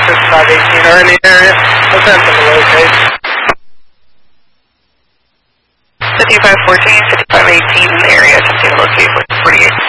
5518 are in the area. What's that from the locate? 5514, 5518 in the area, attempting to locate 48.